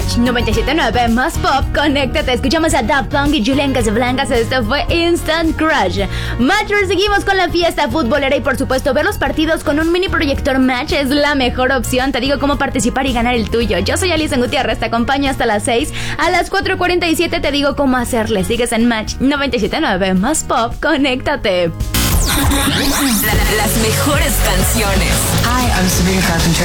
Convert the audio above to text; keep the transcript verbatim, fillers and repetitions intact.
Match noventa y siete punto nueve más pop, conéctate. Escuchamos a Daft Punk y Julian Casablancas. Esto fue Instant Crush. Matchers, seguimos con la fiesta futbolera y por supuesto ver los partidos con un mini proyector Match es la mejor opción. Te digo cómo participar y ganar el tuyo. Yo soy Alison Gutiérrez, te acompaño hasta las seis. A las cuatro cuarenta y siete te digo cómo hacerle. Sigues en Match noventa y siete punto nueve más pop, conéctate. La, las mejores canciones. Hi, I'm Sabrina Carpenter.